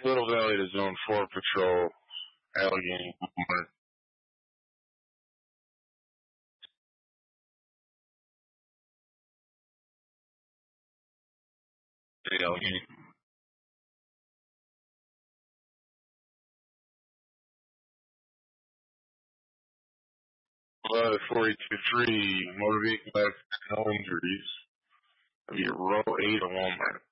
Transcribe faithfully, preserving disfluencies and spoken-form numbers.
Little Valley to Zone four Patrol, Allegheny, Walmart. Allegheny. Uh, forty-two three, motor vehicle accident, no injuries. That'll be row eight of Walmart.